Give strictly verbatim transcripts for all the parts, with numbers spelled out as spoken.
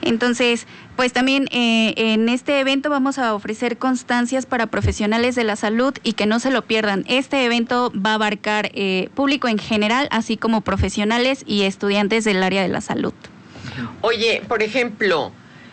Entonces, pues también eh, en este evento vamos a ofrecer constancias para profesionales de la salud y que no se lo pierdan. Este evento va a abarcar eh, público en general, así como profesionales y estudiantes del área de la salud. Oye, por ejemplo,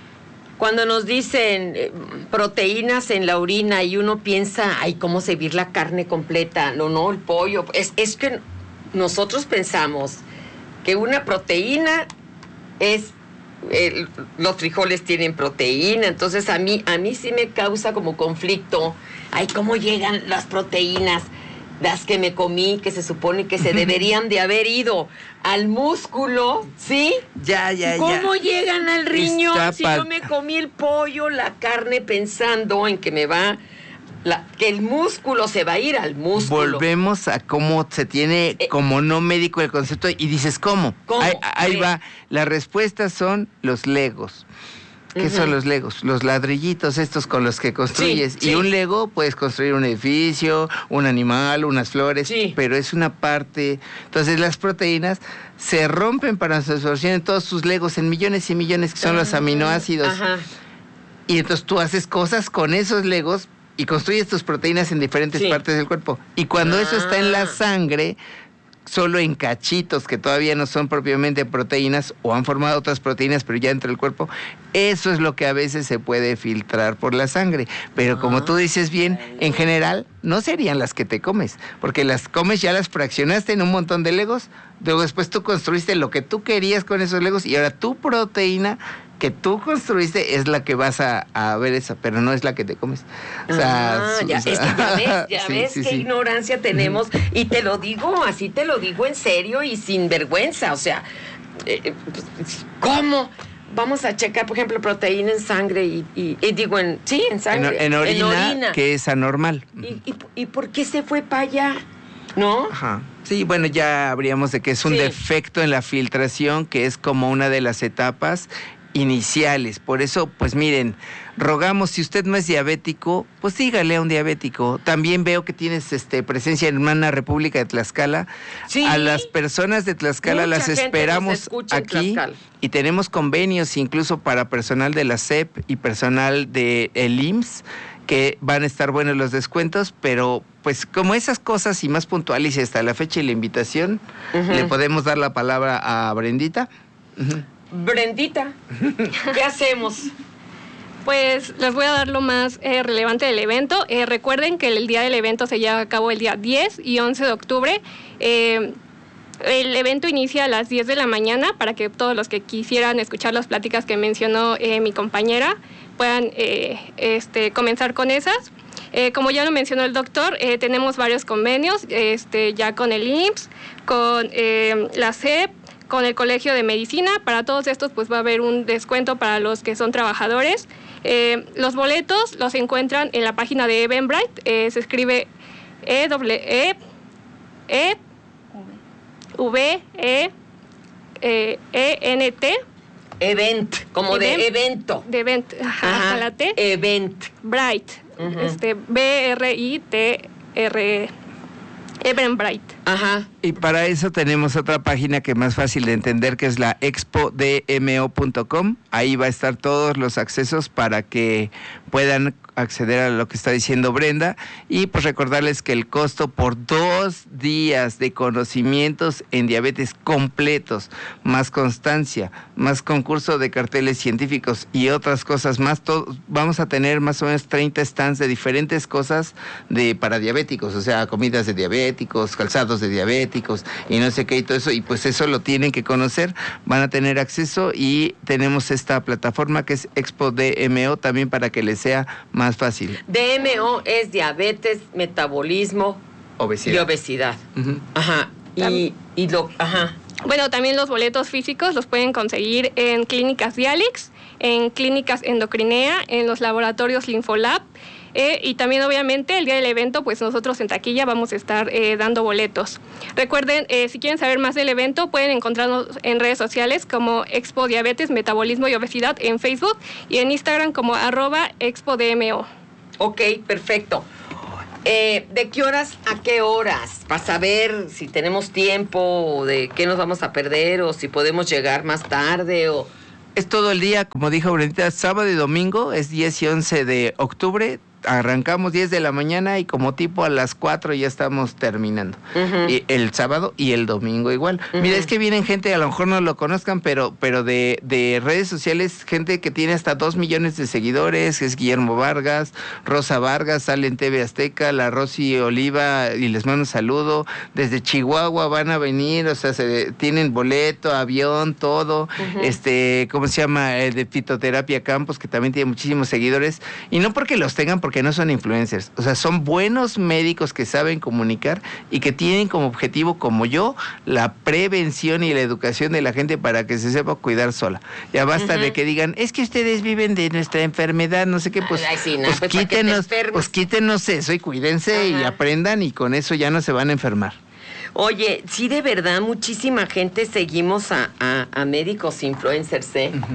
cuando nos dicen eh, proteínas en la orina y uno piensa, ay, ¿cómo servir la carne completa? No, no, el pollo. Es, es que nosotros pensamos que una proteína es, eh, los frijoles tienen proteína, entonces a mí, a mí sí me causa como conflicto, ay, ¿cómo llegan las proteínas? Las que me comí, que se supone que se deberían de haber ido al músculo, ¿sí? Ya, ya, ¿Cómo ya. ¿Cómo llegan al riñón Está si pa- yo me comí el pollo, la carne, pensando en que me va, la, que el músculo se va a ir al músculo? Volvemos a cómo se tiene Eh, como no médico el concepto y dices, ¿cómo? ¿Cómo? Ahí, ahí Eh. va. Las respuestas son los legos. ¿Qué Ujú. son los legos? Los ladrillitos estos con los que construyes. Sí, y sí. un lego puedes construir un edificio, un animal, unas flores, Sí. pero es una parte. Entonces las proteínas se rompen para su absorción en todos sus legos, en millones y millones que son los aminoácidos. Ajá. Y entonces tú haces cosas con esos legos y construyes tus proteínas en diferentes Sí. partes del cuerpo. Y cuando eso está en la Ah. sangre, solo en cachitos que todavía no son propiamente proteínas o han formado otras proteínas pero ya dentro del cuerpo, eso es lo que a veces se puede filtrar por la sangre. Pero como tú dices bien, en general no serían las que te comes, porque las comes, ya las fraccionaste en un montón de legos, luego después tú construiste lo que tú querías con esos legos y ahora tu proteína que tú construiste es la que vas a, a ver esa, pero no es la que te comes. O sea, Ah, su- ya, o sea, es que ya ves, ya sí, ves sí, qué sí. ignorancia tenemos, y te lo digo, así te lo digo en serio y sin vergüenza, o sea, eh, pues, ¿cómo? Vamos a checar, por ejemplo, proteína en sangre y, y, y digo, en sí, en En, sangre, en orina, en orina. que es anormal. ¿Y, y, ¿Y por qué se fue para allá? ¿No? Ajá. Sí, bueno, ya habríamos de que es un Sí. defecto en la filtración, que es como una de las etapas iniciales. Por eso, pues miren, rogamos, si usted no es diabético, pues dígale a un diabético. También veo que tienes este presencia en Hermana República de Tlaxcala. Sí. A las personas de Tlaxcala Mucha las gente nos esperamos escucha en aquí Tlaxcala. y tenemos convenios incluso para personal de la S E P y personal del I M S S, que van a estar buenos los descuentos, pero pues como esas cosas y más puntuales y hasta la fecha y la invitación, Ujú. le podemos dar la palabra a Brendita. Ujú. Brendita, ¿qué hacemos? Pues les voy a dar lo más eh, relevante del evento. Eh, recuerden que el día del evento se lleva a cabo el día diez y once de octubre. Eh, el evento inicia a las diez de la mañana para que todos los que quisieran escuchar las pláticas que mencionó eh, mi compañera puedan eh, este, comenzar con esas. Eh, como ya lo mencionó el doctor, eh, tenemos varios convenios este, ya con el I M S S, con eh, la S E P, con el Colegio de Medicina. Para todos estos pues va a haber un descuento para los que son trabajadores. Eh, los boletos los encuentran en la página de Eventbrite. Eh, se escribe E W E E V E E N T Event, como de Event. evento. de Event, ajá, Ajá, hasta la T. Event. Bright, Ujú. este B R I T R Eventbrite. Ajá. Y para eso tenemos otra página que es más fácil de entender, que es la expo d m o punto com. Ahí va a estar todos los accesos para que puedan acceder a lo que está diciendo Brenda. Y pues recordarles que el costo por dos días de conocimientos en diabetes completos, más constancia, más concurso de carteles científicos y otras cosas más, todo, vamos a tener más o menos treinta stands de diferentes cosas de para diabéticos, o sea, comidas de diabéticos, calzados de diabéticos y no sé qué y todo eso, y pues eso lo tienen que conocer, van a tener acceso y tenemos esta plataforma que es Expo D M O también para que les sea más fácil. D M O es diabetes, metabolismo Obesidad. y obesidad. Ujú. Ajá. Y, y lo, ajá. Bueno, también los boletos físicos los pueden conseguir en Clínicas Dialix, en Clínicas Endocrinea, en los laboratorios Linfolab. Eh, y también, obviamente, el día del evento, pues nosotros en taquilla vamos a estar eh, dando boletos. Recuerden, eh, si quieren saber más del evento, pueden encontrarnos en redes sociales como Expo Diabetes, Metabolismo y Obesidad en Facebook y en Instagram como arroba Expo D M O. Ok, perfecto. Eh, ¿De qué horas a qué horas? Para saber si tenemos tiempo, o de qué nos vamos a perder, o si podemos llegar más tarde, o Es todo el día, como dijo Brendita, sábado y domingo, es diez y once de octubre. Arrancamos diez de la mañana y como tipo a las cuatro ya estamos terminando. Uh-huh. Y el sábado y el domingo igual. Uh-huh. Mira, es que vienen gente, a lo mejor no lo conozcan, pero, pero de, de redes sociales, gente que tiene hasta dos millones de seguidores, es Guillermo Vargas, Rosa Vargas, sale en T V Azteca, la Rosy Oliva, y les mando un saludo. Desde Chihuahua van a venir, o sea, se, tienen boleto, avión, todo. Uh-huh. Este, ¿cómo se llama? El de Fitoterapia Campos, que también tiene muchísimos seguidores. Y no porque los tengan, porque que no son influencers, o sea, son buenos médicos que saben comunicar y que tienen como objetivo, como yo, la prevención y la educación de la gente para que se sepa cuidar sola. Ya basta uh-huh. de que digan, es que ustedes viven de nuestra enfermedad, no sé qué, pues, Ay, sí, no, pues, pues quítenos, pues quítenos eso y cuídense uh-huh. y aprendan y con eso ya no se van a enfermar. Oye, sí, de verdad, muchísima gente seguimos a, a, a médicos influencers, ¿eh? Uh-huh.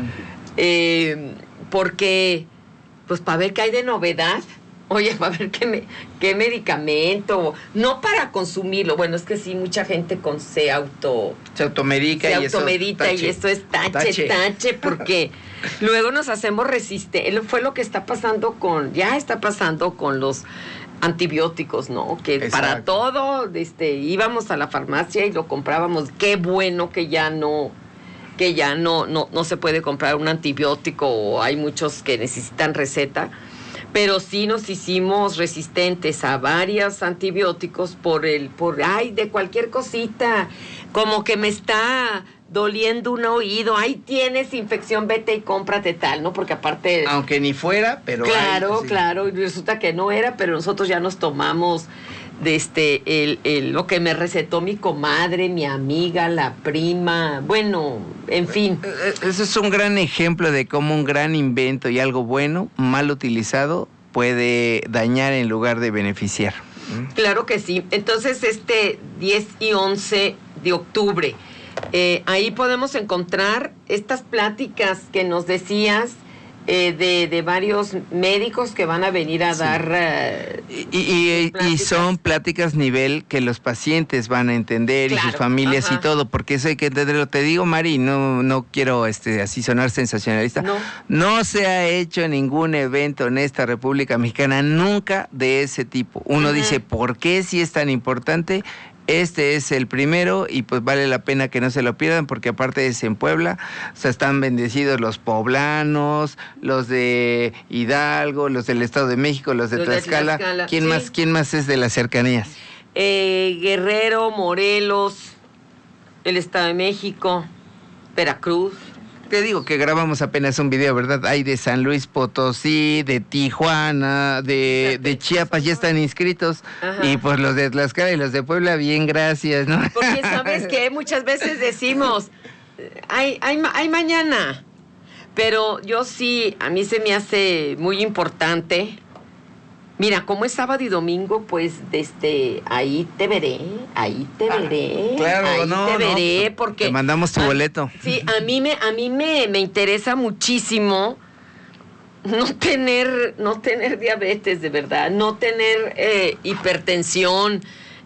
eh porque... pues para ver qué hay de novedad, oye, para ver qué, me, qué medicamento, no para consumirlo, bueno, es que sí, mucha gente con, se auto... Se automedica se y automedita eso, y esto es tache, tache, tache porque luego nos hacemos resistentes, fue lo que está pasando con, ya está pasando con los antibióticos, ¿no? Que Exacto. para todo, este, íbamos a la farmacia y lo comprábamos, qué bueno que ya no... que ya no, no, no se puede comprar un antibiótico o hay muchos que necesitan receta, pero sí nos hicimos resistentes a varios antibióticos por el, por, ay, de cualquier cosita, como que me está doliendo un oído, ahí tienes infección, vete y cómprate tal, ¿no? Porque aparte... Aunque ni fuera, pero... Claro, hay, sí. claro, y resulta que no era, pero nosotros ya nos tomamos... de este el, el lo que me recetó mi comadre, mi amiga, la prima, bueno, en fin. Eso es un gran ejemplo de cómo un gran invento y algo bueno, mal utilizado, puede dañar en lugar de beneficiar. Claro que sí. Entonces, este diez y once de octubre, eh, ahí podemos encontrar estas pláticas que nos decías, Eh, de, de varios médicos que van a venir a sí. dar uh, y, y, y son pláticas nivel que los pacientes van a entender claro. y sus familias Ajá. y todo, porque eso hay que entenderlo. Te digo, Mari, no no quiero este así sonar sensacionalista, no. no se ha hecho ningún evento en esta República Mexicana nunca de ese tipo. Uno uh-huh. dice, ¿por qué si es tan importante? Este es el primero y pues vale la pena que no se lo pierdan porque aparte es en Puebla, o sea, están bendecidos los poblanos, los de Hidalgo, los del Estado de México, los de los Tlaxcala. De Tlaxcala. ¿Quién sí. más quién más es de las cercanías? Eh, Guerrero, Morelos, el Estado de México, Veracruz. Te digo que grabamos apenas un video, ¿verdad? Hay de San Luis Potosí, de Tijuana, de, de Chiapas, ya están inscritos. Ajá. Y pues los de Tlaxcala y los de Puebla, bien, gracias, ¿no? Porque sabes que muchas veces decimos, hay, hay, hay mañana, pero yo sí, a mí se me hace muy importante. Mira, como es sábado y domingo, pues desde ahí te veré, ahí te veré, ah, claro, ahí no, te veré, no, porque te mandamos tu a, boleto. Sí, a mí me, a mí me, me interesa muchísimo no tener, no tener diabetes, de verdad, no tener eh, hipertensión,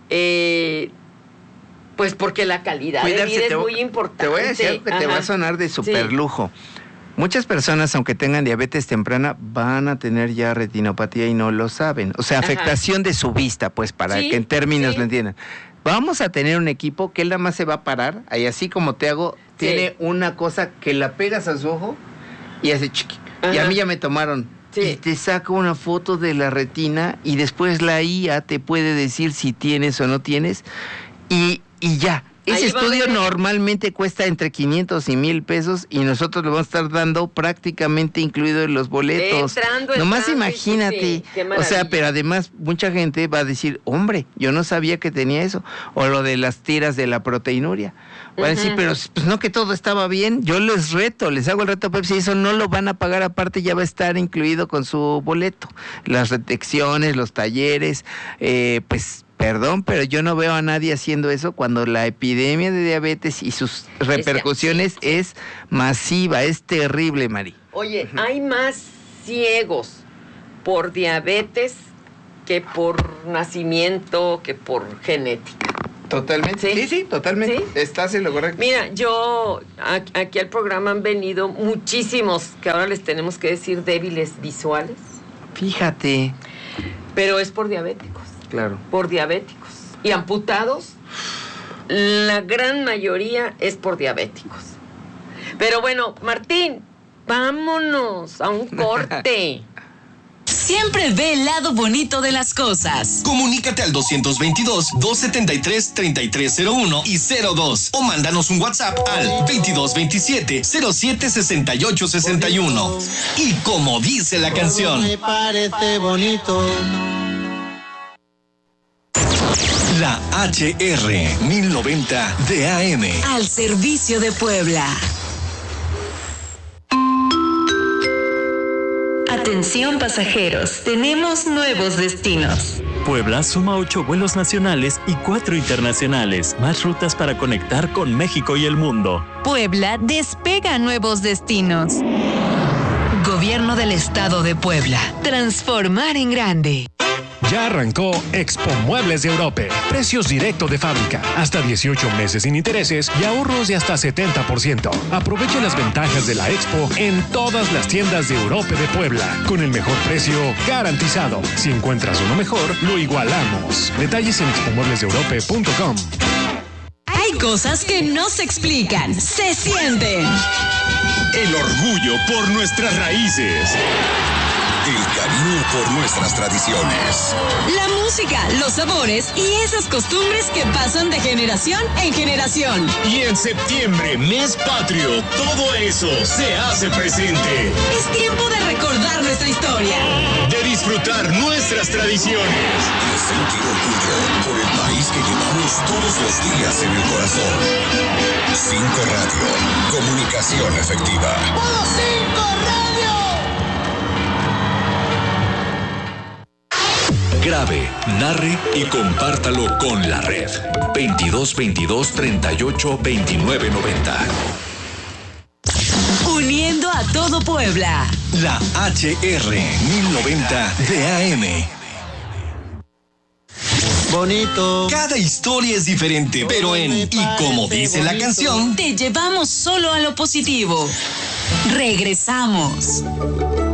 eh, pues porque la calidad Cuidarse, de vida es muy importante. Te voy a decir que Ajá. te va a sonar de super lujo. Sí. Muchas personas, aunque tengan diabetes temprana, van a tener ya retinopatía y no lo saben. O sea, Ajá. afectación de su vista, pues, para sí, que en términos sí. lo entiendan. Vamos a tener un equipo que él nada más se va a parar, ahí así como te hago, sí. tiene una cosa que la pegas a su ojo y hace chiqui. Y a mí ya me tomaron. Sí. Y te saca una foto de la retina y después la I A te puede decir si tienes o no tienes. Y, y ya. Ese estudio normalmente cuesta entre quinientos y mil pesos y nosotros lo vamos a estar dando prácticamente incluido en los boletos. Entrando, Nomás entrando, imagínate. Sí, sí, o sea, pero además mucha gente va a decir, hombre, yo no sabía que tenía eso. O lo de las tiras de la proteinuria. Va uh-huh. a decir, pero pues no que todo estaba bien. Yo les reto, les hago el reto a Pepsi, eso no lo van a pagar aparte, ya va a estar incluido con su boleto. Las detecciones, los talleres, eh, pues... Perdón, pero yo no veo a nadie haciendo eso cuando la epidemia de diabetes y sus repercusiones sí, sí. es masiva, es terrible, Mari. Oye, uh-huh. hay más ciegos por diabetes que por nacimiento, que por genética. Totalmente. ¿Sí? Sí, sí, totalmente. ¿Sí? Estás en lo correcto. Mira, yo a- aquí al programa han venido muchísimos que ahora les tenemos que decir débiles visuales, Fíjate. pero es por diabéticos, Claro. por diabéticos. Y amputados, la gran mayoría es por diabéticos. Pero bueno, Martín, vámonos a un corte. Siempre ve el lado bonito de las cosas. Comunícate al dos dos dos, dos siete tres, tres tres cero uno y cero dos o mándanos un WhatsApp al veintidós veintisiete, cero siete sesenta y ocho sesenta y uno. Y como dice la canción, me parece bonito. La H R mil noventa de A M. Al servicio de Puebla. Atención pasajeros, tenemos nuevos destinos. Puebla suma ocho vuelos nacionales y cuatro internacionales, más rutas para conectar con México y el mundo. Puebla despega nuevos destinos. Gobierno del Estado de Puebla. Transformar en grande. Ya arrancó Expo Muebles de Europe. Precios directo de fábrica, hasta dieciocho meses sin intereses y ahorros de hasta setenta por ciento. Aproveche las ventajas de la Expo en todas las tiendas de Europe de Puebla, con el mejor precio garantizado. Si encuentras uno mejor, lo igualamos. Detalles en expo muebles de europe punto com. Hay cosas que no se explican, se sienten. El orgullo por nuestras raíces. El cariño por nuestras tradiciones. La música, los sabores y esas costumbres que pasan de generación en generación. Y en septiembre, mes patrio, todo eso se hace presente. Es tiempo de recordar nuestra historia. De disfrutar nuestras tradiciones. De sentir orgullo por el país que llevamos todos los días en el corazón. Cinco Radio. Comunicación efectiva. ¡Modo cinco Radio! Grabe, narre y compártalo con la red. veintidós veintidós, treinta y ocho, veintinueve noventa. Uniendo a todo Puebla. La H R mil noventa de A M. Bonito. Cada historia es diferente, pero en Y como dice la canción, te llevamos solo a lo positivo. Regresamos.